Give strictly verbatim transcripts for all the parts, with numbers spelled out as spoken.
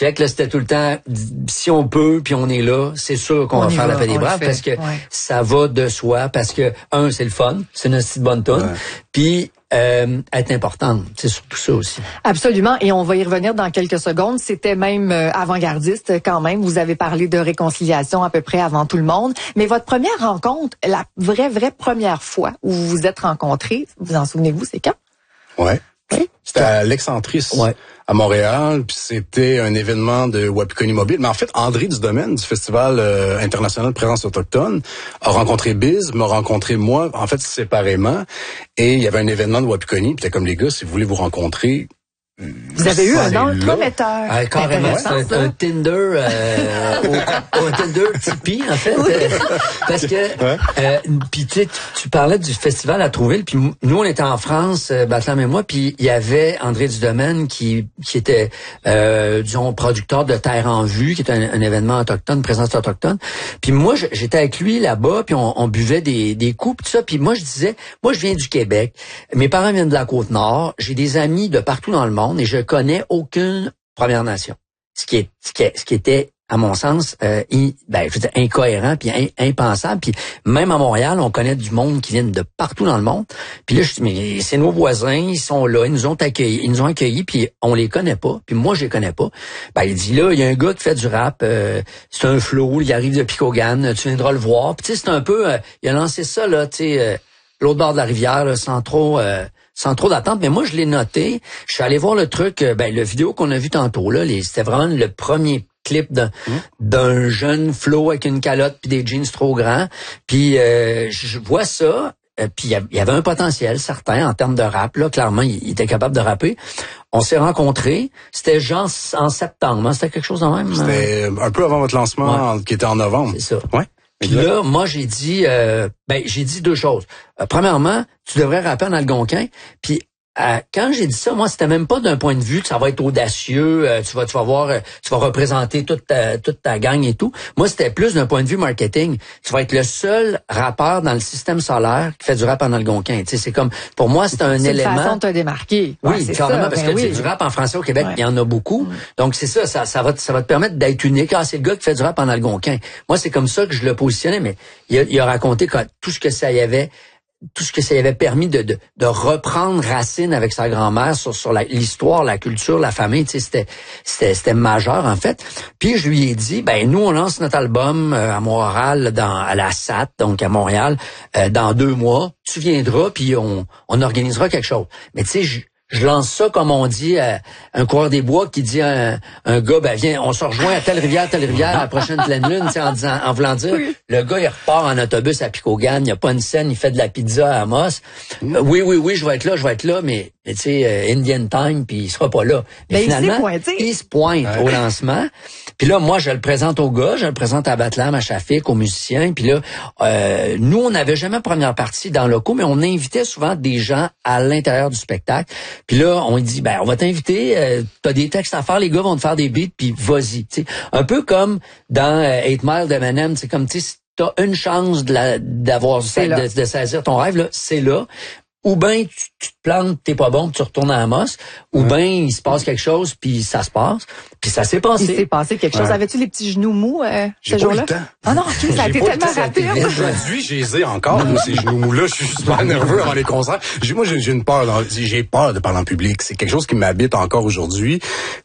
check. Là, c'était tout le temps, si on peut, puis on est là, c'est sûr qu'on on va faire va, la Fête des Braves parce que ouais. ça va de soi, parce que, un, c'est le fun, c'est une petite bonne toune, ouais. puis euh, être importante, c'est surtout ça aussi. Absolument, et on va y revenir dans quelques secondes. C'était même euh, avant-gardiste quand même. Vous avez parlé de réconciliation à peu près avant tout le monde, mais votre première rencontre, la vraie, vraie première fois où vous vous êtes rencontrés, vous en souvenez-vous, c'est quand? Ouais. Oui. C'était à l'Excentrice, ouais. à Montréal, puis c'était un événement de Wapikoni Mobile. Mais en fait, André Dudomaine, du Festival euh, international de présence autochtone, a rencontré Biz, m'a rencontré moi, en fait, séparément. Et il y avait un événement de Wapikoni, puis c'était comme, les gars, si vous voulez vous rencontrer... Vous avez eu un nom prometteur. Ah, carrément, c'est un, un Tinder, euh, au, au Tinder Tipeee, en fait. Oui. Parce que, ouais. euh, puis tu sais, tu parlais du festival à Trouville, puis nous, on était en France, euh, Batlam et moi, puis il y avait André Dudomaine qui, qui était, euh, disons, producteur de Terre en Vue, qui était un, un événement autochtone, présence autochtone. Puis moi, j'étais avec lui là-bas, puis on, on buvait des, des coups, tout ça, puis moi, je disais, moi, je viens du Québec, mes parents viennent de la Côte-Nord, j'ai des amis de partout dans le monde, et je connais aucune Première Nation. Ce qui est, ce qui, est, ce qui était, à mon sens, euh, in, ben, je veux dire, incohérent puis in, impensable. Puis même à Montréal, on connaît du monde qui viennent de partout dans le monde. Puis là, je dis, mais c'est nos voisins, ils sont là, ils nous ont accueillis, ils nous ont accueillis, puis on les connaît pas. Puis moi, je les connais pas. Ben, il dit là, il y a un gars qui fait du rap, euh, c'est un flow, il arrive de Picogan, tu viendras le voir. Puis tu sais, c'est un peu, euh, il a lancé ça là, tu sais, euh, l'autre bord de la rivière, là, sans trop. Euh, sans trop d'attente, mais moi, je l'ai noté. Je suis allé voir le truc, ben, le vidéo qu'on a vu tantôt, là, les, c'était vraiment le premier clip d'un, mmh. d'un jeune Flo avec une calotte puis des jeans trop grands. Puis, euh, je vois ça, euh, puis il y avait un potentiel certain en termes de rap, là. Clairement, il, il était capable de rapper. On s'est rencontrés. C'était genre en septembre, hein? C'était quelque chose de même? C'était un peu avant votre lancement, ouais. qui était en novembre. C'est ça. Ouais. Puis là, moi, j'ai dit, euh, ben, j'ai dit deux choses. Euh, premièrement, tu devrais rapper en algonquin. Puis euh, quand j'ai dit ça, moi, c'était même pas d'un point de vue que ça va être audacieux, euh, tu vas, tu vas voir, euh, tu vas représenter toute ta, toute ta gang et tout. Moi, c'était plus d'un point de vue marketing. Tu vas être le seul rappeur dans le système solaire qui fait du rap en algonquin. Tu sais, c'est comme, pour moi, c'est un c'est élément. C'est une façon de te démarquer. Oui, ouais, c'est carrément, ça, parce ben que oui. du rap en français au Québec, ouais. il y en a beaucoup. Mm. Donc c'est ça, ça, ça va, ça va te permettre d'être unique. Ah, c'est le gars qui fait du rap en algonquin. Moi, c'est comme ça que je le positionnais, mais il a, il a raconté quand, tout ce que ça y avait. tout ce que ça lui avait permis de, de, de reprendre racine avec sa grand-mère sur, sur la, l'histoire, la culture, la famille, tu sais, c'était, c'était, c'était majeur, en fait. Puis je lui ai dit, ben, nous, on lance notre album euh, à Montréal, dans, à la S A T, donc à Montréal, euh, dans deux mois. Tu viendras, puis on, on organisera quelque chose. Mais tu sais, je, je lance ça, comme on dit, à un coureur des bois qui dit à un, un gars, ben viens, on se rejoint à telle rivière, telle rivière, à la prochaine pleine lune, en disant, en voulant dire, oui. Le gars, il repart en autobus à Picogan, il n'y a pas une scène, il fait de la pizza à Amos. Mm. Euh, oui, oui, oui, je vais être là, je vais être là, mais, mais tu sais, euh, Indian Time, puis il sera pas là. Mais ben, finalement, il, il se pointe ouais. au lancement. Puis là, moi, je le présente au gars, je le présente à Batlam, à Chafik, aux musiciens. Puis là, euh, nous, on n'avait jamais première partie dans le locaux, mais on invitait souvent des gens à l'intérieur du spectacle. Puis là, on dit, ben, on va t'inviter, euh, t'as des textes à faire, les gars vont te faire des beats, puis vas-y. T'sais. Un peu comme dans euh, Eight Mile d'Eminem, c'est comme, tu sais, si t'as une chance de la, d'avoir, de, de saisir ton rêve, là, c'est là. Ou ben tu, tu te plantes, t'es pas bon, puis tu retournes à Amos. Ou ouais. ben il se passe quelque chose, puis ça se passe. Puis ça s'est passé. Il s'est passé quelque chose. Ouais. Avais-tu les petits genoux mous euh, ce jour-là? Ah non, okay, ça a été tellement rapide. Aujourd'hui, j'ai les ai encore, moi, ces genoux mous-là. Je suis super nerveux avant les concerts. Moi, j'ai, j'ai une peur. Dans, j'ai peur de parler en public. C'est quelque chose qui m'habite encore aujourd'hui.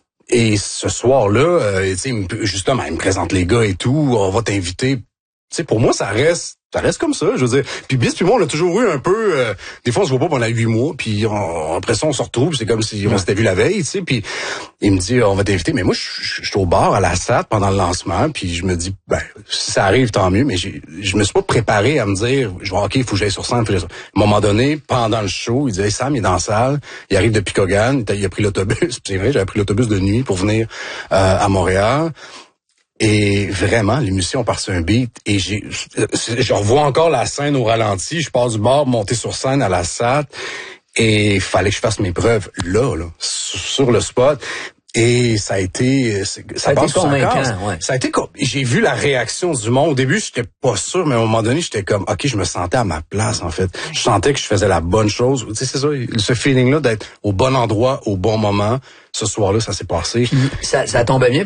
Et ce soir-là, euh, justement, il me présente les gars et tout. On va t'inviter. Tu sais, pour moi, ça reste... Ça reste comme ça, je veux dire. Puis Bis puis moi, on a toujours eu un peu... Euh, des fois, on se voit pas pendant huit mois, puis on, après ça, on se retrouve, c'est comme si on s'était vu la veille, tu sais. Puis il me dit, on va t'inviter. Mais moi, je suis au bar à la S A T pendant le lancement, puis je me dis, ben, si ça arrive, tant mieux. Mais j'ai, je me suis pas préparé à me dire, je vais, OK, il faut que j'aille sur scène. Faut que j'aille sur... À un moment donné, pendant le show, il dit, hey, Sam, il est dans la salle, il arrive de Picogan, il a pris l'autobus. Puis c'est vrai, j'avais pris l'autobus de nuit pour venir euh, à Montréal. Et vraiment, l'émission part sur un beat et j'ai, je revois encore la scène au ralenti. Je pars du bar, monter sur scène à la S A T et il fallait que je fasse mes preuves là, là, sur le spot. Et ça a été, ça, ça a été convaincant, ouais. Ça a été, j'ai vu la réaction du monde. Au début, j'étais pas sûr, mais à un moment donné, j'étais comme, OK, je me sentais à ma place, en fait. Je sentais que je faisais la bonne chose. Tu sais, c'est ça, ce feeling-là d'être au bon endroit, au bon moment. Ce soir-là, ça s'est passé. Puis, ça, ça tombait bien.